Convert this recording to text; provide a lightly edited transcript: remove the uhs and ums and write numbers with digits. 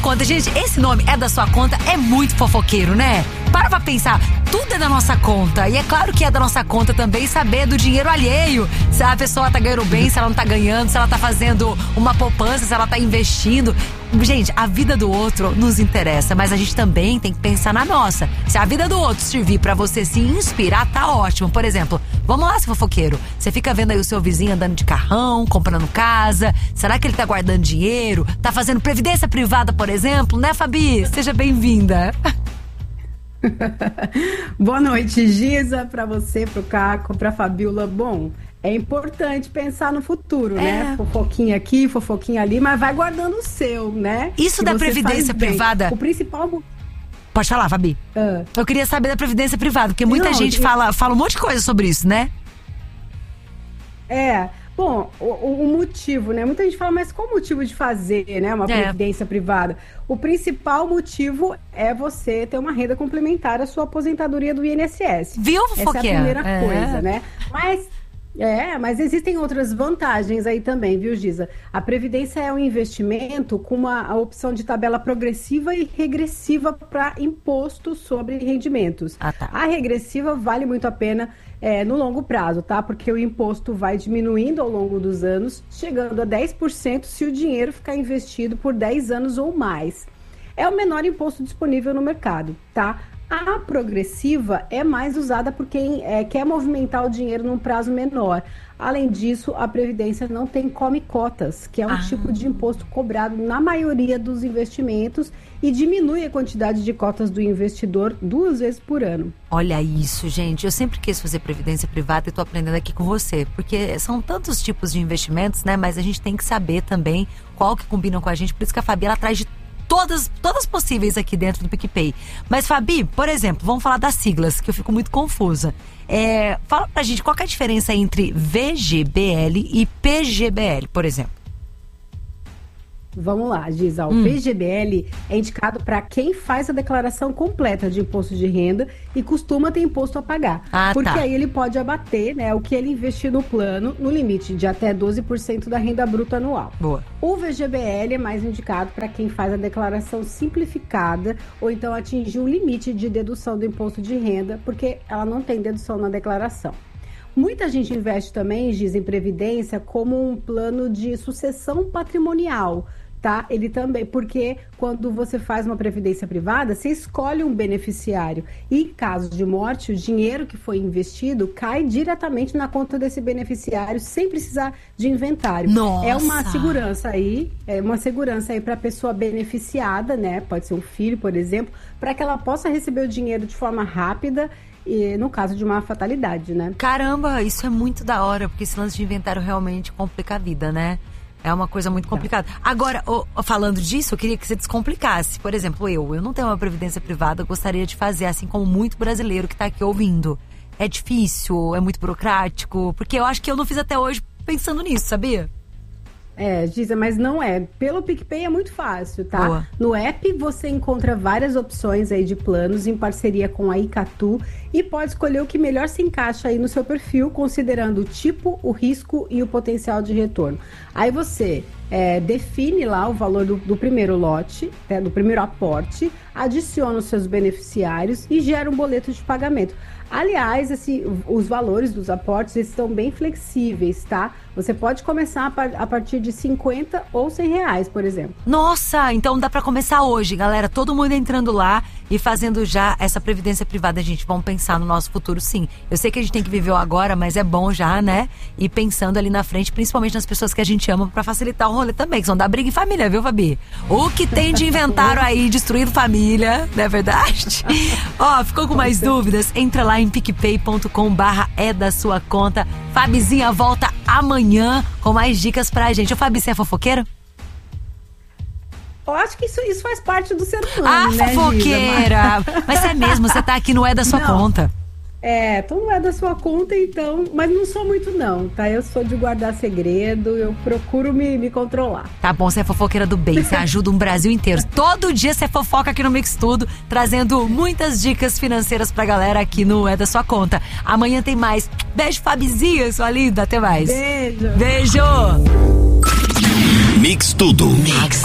Conta, gente, esse nome é da sua conta, é muito fofoqueiro, né? Para pra pensar, tudo é da nossa conta. E é claro que é da nossa conta também saber do dinheiro alheio. Se a pessoa tá ganhando bem, se ela não tá ganhando, se ela tá fazendo uma poupança, se ela tá investindo. Gente, a vida do outro nos interessa, mas a gente também tem que pensar na nossa. Se a vida do outro servir pra você se inspirar, tá ótimo. Por exemplo, vamos lá, seu fofoqueiro. Você fica vendo aí o seu vizinho andando de carrão, comprando casa. Será que ele tá guardando dinheiro? Tá fazendo previdência privada, por exemplo? Né, Fabi? Seja bem-vinda. Boa noite, Giza, pra você, pro Caco, pra Fabiola. Bom, é importante pensar no futuro, né? Fofoquinha aqui, fofoquinha ali, mas vai guardando o seu, né? Isso da previdência privada. O principal... Pode falar, Fabi. Eu queria saber da previdência privada, porque muita gente fala um monte de coisa sobre isso, né? Bom, o motivo, né? Muita gente fala, mas qual o motivo de fazer, né, uma previdência privada? O principal motivo é você ter uma renda complementar à sua aposentadoria do INSS. Viu, fofoqueira? Essa é a primeira coisa, né? Mas existem outras vantagens aí também, viu, Giza? A previdência é um investimento com a opção de tabela progressiva e regressiva para imposto sobre rendimentos. A regressiva vale muito a pena no longo prazo, tá? Porque o imposto vai diminuindo ao longo dos anos, chegando a 10% se o dinheiro ficar investido por 10 anos ou mais. É o menor imposto disponível no mercado, tá? A progressiva é mais usada por quem quer movimentar o dinheiro num prazo menor. Além disso, a Previdência não tem come-cotas, que é um tipo de imposto cobrado na maioria dos investimentos e diminui a quantidade de cotas do investidor 2 vezes por ano. Olha isso, gente. Eu sempre quis fazer previdência privada e tô aprendendo aqui com você. Porque são tantos tipos de investimentos, né? Mas a gente tem que saber também qual que combina com a gente. Por isso que a Fabi, ela traz de todas possíveis aqui dentro do PicPay. Mas, Fabi, por exemplo, vamos falar das siglas, que eu fico muito confusa. Fala pra gente qual que é a diferença entre VGBL e PGBL, por exemplo. Vamos lá, Giza. O PGBL é indicado para quem faz a declaração completa de imposto de renda e costuma ter imposto a pagar. Porque aí ele pode abater, né, o que ele investir no plano no limite de até 12% da renda bruta anual. Boa. O VGBL é mais indicado para quem faz a declaração simplificada ou então atingir o limite de dedução do imposto de renda, porque ela não tem dedução na declaração. Muita gente investe também, Giza, em previdência como um plano de sucessão patrimonial, tá? Ele também, porque quando você faz uma previdência privada, você escolhe um beneficiário e, em caso de morte, o dinheiro que foi investido cai diretamente na conta desse beneficiário sem precisar de inventário. Nossa. É uma segurança aí para a pessoa beneficiada, né? Pode ser um filho, por exemplo, para que ela possa receber o dinheiro de forma rápida e no caso de uma fatalidade, né? Caramba, isso é muito da hora, porque esse lance de inventário realmente complica a vida, né? É uma coisa muito complicada. Agora, falando disso, eu queria que você descomplicasse. Por exemplo, eu não tenho uma previdência privada, eu gostaria de fazer, assim como muito brasileiro que tá aqui ouvindo. É difícil, é muito burocrático, porque eu acho que eu não fiz até hoje pensando nisso, sabia? Giza, mas não é. Pelo PicPay é muito fácil, tá? Boa. No app você encontra várias opções aí de planos em parceria com a Icatu e pode escolher o que melhor se encaixa aí no seu perfil, considerando o tipo, o risco e o potencial de retorno. Aí você define lá o valor do primeiro lote, do primeiro aporte, adiciona os seus beneficiários e gera um boleto de pagamento. Aliás, os valores dos aportes estão bem flexíveis, tá? Você pode começar a partir de 50 ou 100 reais, por exemplo. Nossa, então dá pra começar hoje, galera. Todo mundo entrando lá e fazendo já essa previdência privada. Gente, vamos pensar no nosso futuro, sim. Eu sei que a gente tem que viver o agora, mas é bom já, né? E pensando ali na frente, principalmente nas pessoas que a gente ama, pra facilitar o rolê também, que são da briga em família, viu, Fabi? O que tem de inventário aí, destruindo família, não é verdade? Ficou com mais dúvidas? Entra lá em picpay.com/é da sua conta. Fabizinha volta amanhã com mais dicas pra gente. Ô, Fabi, você é fofoqueira? Eu acho que isso faz parte do ser humano, né, fofoqueira! Giza? Mas é mesmo, você tá aqui no É da Sua Conta. Então não é da sua conta, então, mas não sou muito não, tá? Eu sou de guardar segredo, eu procuro me controlar. Tá bom, você é fofoqueira do bem, você ajuda um Brasil inteiro. Todo dia você fofoca aqui no Mix Tudo, trazendo muitas dicas financeiras pra galera aqui no É da Sua Conta. Amanhã tem mais. Beijo, Fabizinha, sua linda, até mais. Beijo. Beijo. Mix Tudo. Mix.